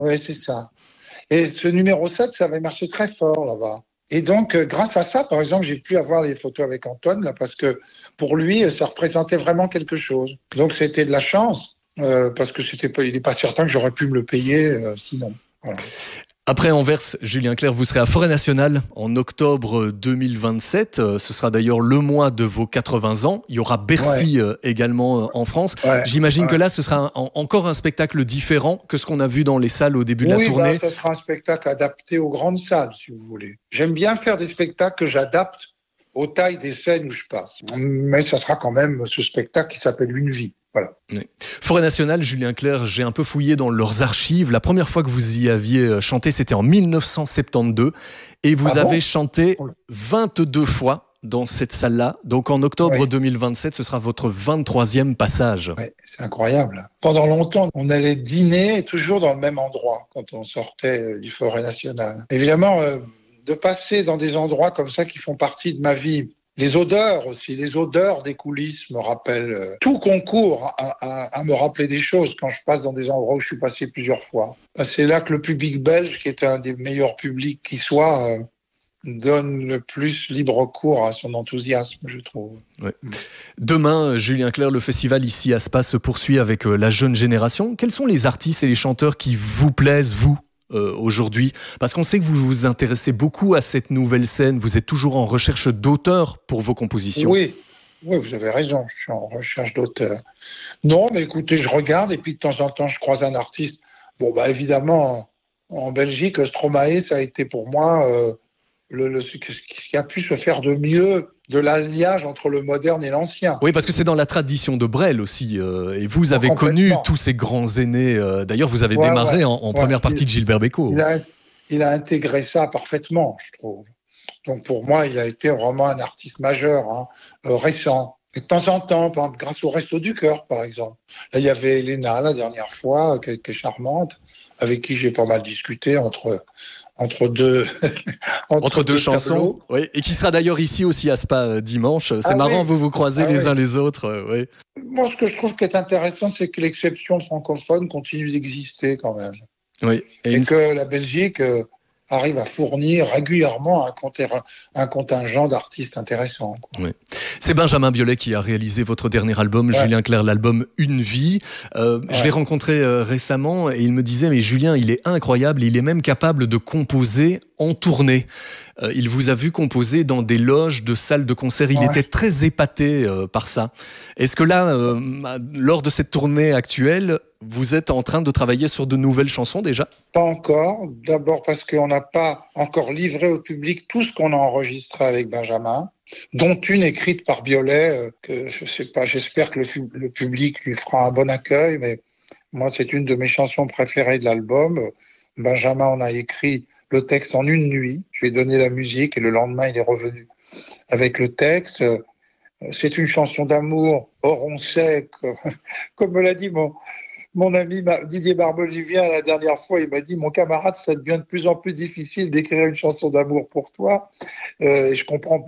Oui, c'est ça. Et ce numéro 7, ça avait marché très fort là-bas. Et donc, grâce à ça, par exemple, j'ai pu avoir les photos avec Antoine, là, parce que pour lui, ça représentait vraiment quelque chose. Donc, c'était de la chance, parce que il n'est pas certain que j'aurais pu me le payer sinon. Voilà. Après Anvers, Julien Clerc, vous serez à Forêt Nationale en octobre 2027. Ce sera d'ailleurs le mois de vos 80 ans. Il y aura Bercy également en France. Ouais, J'imagine que là, ce sera encore un spectacle différent que ce qu'on a vu dans les salles au début de la tournée. Oui, ce sera un spectacle adapté aux grandes salles, si vous voulez. J'aime bien faire des spectacles que j'adapte aux tailles des scènes où je passe. Mais ça sera quand même ce spectacle qui s'appelle Une vie. Voilà. Oui. Forêt Nationale, Julien Clerc, j'ai un peu fouillé dans leurs archives. La première fois que vous y aviez chanté, c'était en 1972. Et vous avez chanté 22 fois dans cette salle-là. Donc en octobre 2027, ce sera votre 23e passage. Ouais, c'est incroyable. Pendant longtemps, on allait dîner toujours dans le même endroit quand on sortait du Forêt Nationale. Évidemment, de passer dans des endroits comme ça qui font partie de ma vie. Les odeurs aussi, les odeurs des coulisses me rappellent. Tout concourt à me rappeler des choses quand je passe dans des endroits où je suis passé plusieurs fois. C'est là que le public belge, qui est un des meilleurs publics qui soit, donne le plus libre cours à son enthousiasme, je trouve. Ouais. Demain, Julien Clerc, le festival ici à Spa se poursuit avec la jeune génération. Quels sont les artistes et les chanteurs qui vous plaisent, vous aujourd'hui? Parce qu'on sait que vous vous intéressez beaucoup à cette nouvelle scène. Vous êtes toujours en recherche d'auteurs pour vos compositions. Oui, vous avez raison. Je suis en recherche d'auteurs. Non, mais écoutez, je regarde et puis de temps en temps, je croise un artiste. Bon, évidemment, en Belgique, Stromae, ça a été pour moi ce qui a pu se faire de mieux de l'alliage entre le moderne et l'ancien. Oui, parce que c'est dans la tradition de Brel aussi. Et vous avez connu tous ces grands aînés. D'ailleurs, vous avez démarré en première partie de Gilbert Bécaud. Il a intégré ça parfaitement, je trouve. Donc pour moi, il a été vraiment un artiste majeur, récent. Et de temps en temps, grâce au Resto du Cœur, par exemple. Là, il y avait Elena, la dernière fois, qui est charmante, avec qui j'ai pas mal discuté entre deux chansons. Oui. Et qui sera d'ailleurs ici aussi à Spa dimanche. C'est marrant, vous croisez les uns les autres. Oui. Moi, ce que je trouve qui est intéressant, c'est que l'exception francophone continue d'exister quand même. Oui. Et que la Belgique arrive à fournir régulièrement un contingent d'artistes intéressants. Oui. C'est Benjamin Biolay qui a réalisé votre dernier album, Julien Clerc, l'album Une vie. Je l'ai rencontré récemment et il me disait, mais Julien, il est incroyable, il est même capable de composer en tournée. Il vous a vu composer dans des loges de salles de concert. Il était très épaté par ça. Est-ce que là, lors de cette tournée actuelle, vous êtes en train de travailler sur de nouvelles chansons déjà ? Pas encore. D'abord parce qu'on n'a pas encore livré au public tout ce qu'on a enregistré avec Benjamin, dont une écrite par Biolay, que je sais pas, j'espère que le public lui fera un bon accueil, mais moi c'est une de mes chansons préférées de l'album. Benjamin en a écrit le texte en une nuit. Je lui ai donné la musique et le lendemain il est revenu avec le texte. C'est une chanson d'amour. Or on sait, comme me l'a dit mon ami Didier Barbelivien la dernière fois, il m'a dit, mon camarade, ça devient de plus en plus difficile d'écrire une chanson d'amour pour toi. Et je comprends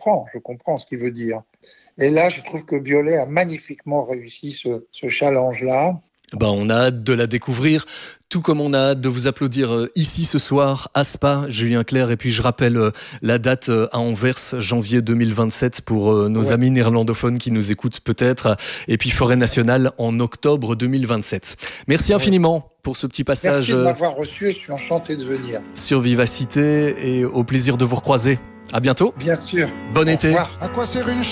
ce qu'il veut dire. Et là, je trouve que Biolay a magnifiquement réussi ce challenge-là. On a hâte de la découvrir, tout comme on a hâte de vous applaudir ici ce soir à Spa, Julien Clerc. Et puis je rappelle la date à Anvers, janvier 2027 pour nos amis néerlandophones qui nous écoutent peut-être. Et puis Forêt Nationale en octobre 2027. Merci infiniment pour ce petit passage. Merci de m'avoir reçu et je suis enchanté de venir. Sur Vivacité et au plaisir de vous recroiser. À bientôt. Bien sûr. Bon été. À quoi sert une